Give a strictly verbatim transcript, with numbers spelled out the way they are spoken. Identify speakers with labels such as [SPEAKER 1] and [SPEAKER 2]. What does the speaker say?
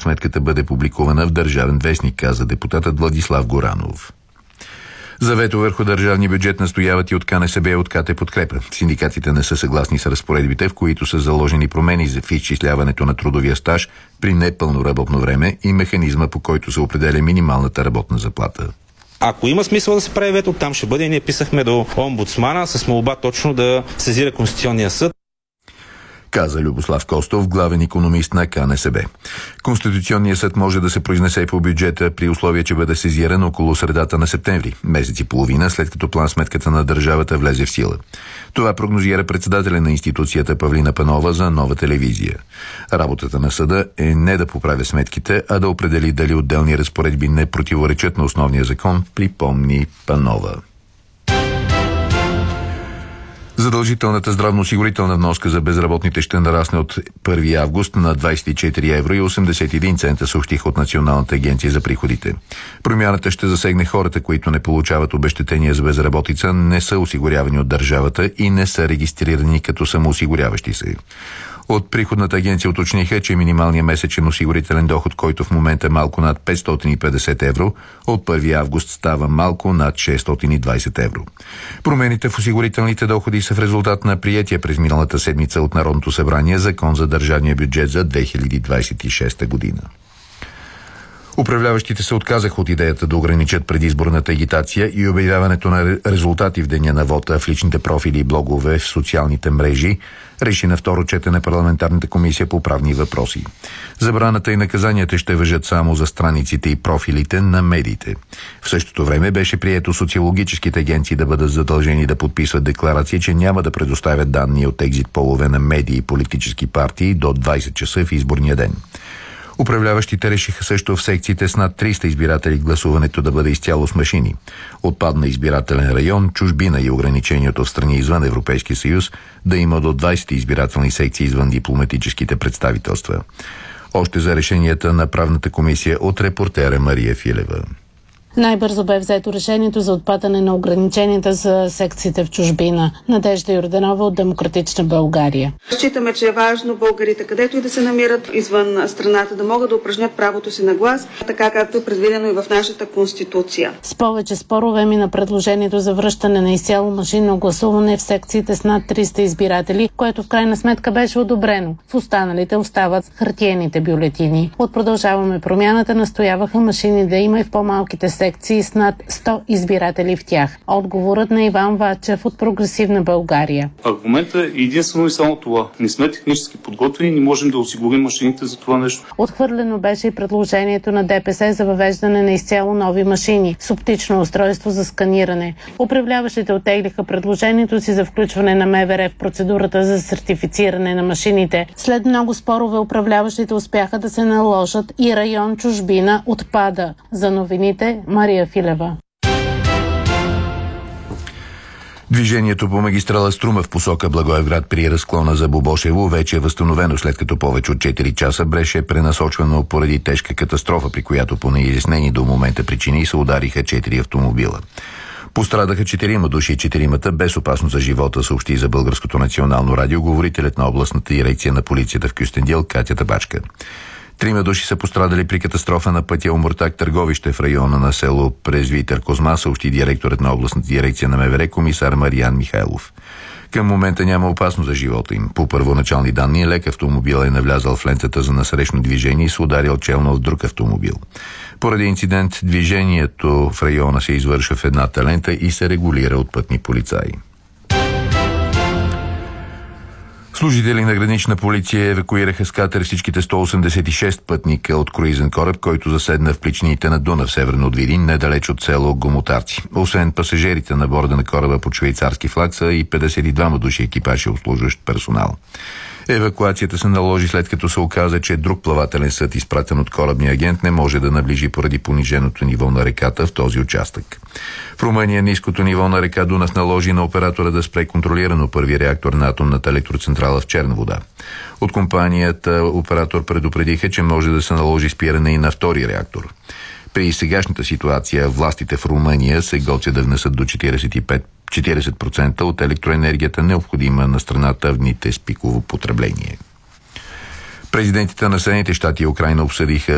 [SPEAKER 1] сметката бъде публикувана в Държавен вестник, каза депутатът Владислав Горанов. За вето върху държавния бюджет настояват и от КНСБ и от КТ Подкрепа. Синдикатите не са съгласни с разпоредбите, в които са заложени промени за изчисляването на трудовия стаж при непълно работно време и механизма, по който се определя минималната работна заплата.
[SPEAKER 2] Ако има смисъл да се прави вето, там ще бъде. Ние писахме до омбудсмана с молба точно да сезира Конституционния съд,
[SPEAKER 1] каза Любослав Костов, главен икономист на КНСБ. Конституционният съд може да се произнесе по бюджета при условие, че бъде сезиран около средата на септември, месец и половина след като план-сметката на държавата влезе в сила. Това прогнозира председателя на институцията Павлина Панова за Нова телевизия. Работата на съда е не да поправя сметките, а да определи дали отделни разпоредби не противоречат на основния закон, припомни Панова. Задължителната здравноосигурителна вноска за безработните ще нарасне от първи август на двадесет и четири евро и осемдесет и един цента, съобщиха от Националната агенция за приходите. Промяната ще засегне хората, които не получават обезщетения за безработица, не са осигурявани от държавата и не са регистрирани като самоосигуряващи се. От приходната агенция уточниха, че минималният месечен осигурителен доход, който в момента е малко над петстотин и петдесет евро, от първи август става малко над шестстотин и двадесет евро. Промените в осигурителните доходи са в резултат на приетия през миналата седмица от Народното събрание Закон за държавния бюджет за две хиляди двадесет и шеста година. Управляващите се отказаха от идеята да ограничат предизборната агитация и обявяването на резултати в деня на вота в личните профили и блогове в социалните мрежи, реши на второ четене парламентарната комисия по правни въпроси. Забраната и наказанията ще важат само за страниците и профилите на медиите. В същото време беше прието социологическите агенции да бъдат задължени да подписват декларации, че няма да предоставят данни от екзит полове на медии и политически партии до двадесет часа в изборния ден. Управляващите решиха също в секциите с над триста избиратели гласуването да бъде изцяло с машини. Отпадна избирателен район, чужбина и ограничението в страни извън Европейския съюз да има до двадесет избирателни секции извън дипломатическите представителства. Още за решенията на правната комисия от репортера Мария Филева.
[SPEAKER 3] Най-бързо бе взето решението за отпадане на ограниченията за секциите в чужбина. Надежда Йорданова от Демократична България.
[SPEAKER 4] Считаме, че е важно българите, където и да се намират извън страната, да могат да упражнят правото си на глас, така както е предвидено и в нашата Конституция.
[SPEAKER 3] С повече спорове мина предложението за връщане на изцяло машинно гласуване в секциите с над триста избиратели, което в крайна сметка беше одобрено. В останалите остават хартиените бюлетини. От Продължаваме промяната настояваха машини да има и в по-малките секции с над сто избиратели в тях. Отговорът на Иван Вачев от Прогресивна България.
[SPEAKER 5] Аргументът е единствено и само това. Не сме технически подготвени и не можем да осигурим машините за това нещо.
[SPEAKER 3] Отхвърлено беше и предложението на ДПС за въвеждане на изцяло нови машини с оптично устройство за сканиране. Управляващите оттеглиха предложението си за включване на МВР в процедурата за сертифициране на машините. След много спорове управляващите успяха да се наложат и район чужбина отпада. За новините Мария Филева.
[SPEAKER 1] Движението по магистрала Струма в посока Благоевград при разклона за Бобошево вече е възстановено, след като повече от четири часа беше пренасочвано поради тежка катастрофа, при която по неизяснени до момента причини се удариха четири автомобила. Пострадаха четирима души и четиримата без опасност за живота, съобщи за Българското национално радио говорителят на областната дирекция на полицията в Кюстендил Катя Табачка. Трима души са пострадали при катастрофа на пътя Омуртаг-Търговище в района на село Презвитър Козма, съобщи директорът на областната дирекция на МВР комисар Мариан Михайлов. Към момента няма опасност за живота им. По първоначални данни, лек автомобил е навлязал в лентата за насрещно движение и се ударил челно в друг автомобил. Поради инцидент, движението в района се извършва в едната лента и се регулира от пътни полицаи. Служители на гранична полиция евакуираха с катер всичките сто осемдесет и шест пътника от круизен кораб, който заседна в пличнините на Дунав, северно от Видин, недалеч от село Гомотарци. Освен пасажирите на борда на кораба под швейцарски флаг са и петдесет и двама души екипаж и обслужващ персонал. Евакуацията се наложи след като се оказа, че друг плавателен съд, изпратен от корабния агент, не може да наближи поради пониженото ниво на реката в този участък. В Румъния ниското ниво на река Дунав наложи на оператора да спре контролирано първи реактор на атомната електроцентрала в Черна вода. От компанията оператор предупредиха, че може да се наложи спиране и на втори реактор. При сегашната ситуация властите в Румъния се готвят да внесат до четиридесет и пет четиридесет процента от електроенергията, необходима на страната в дните с пиково потребление. Президентите на Съединените щати и Украйна обсъдиха